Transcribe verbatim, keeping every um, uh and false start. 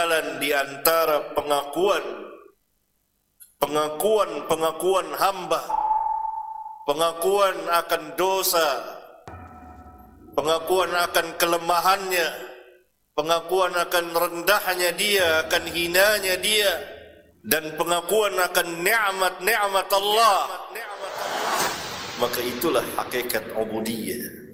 berjalan di antara pengakuan pengakuan-pengakuan hamba, pengakuan akan dosa, pengakuan akan kelemahannya, pengakuan akan rendahnya dia, akan hinanya dia, dan pengakuan akan nikmat-nikmat Allah. Maka itulah hakikat ubudiyah.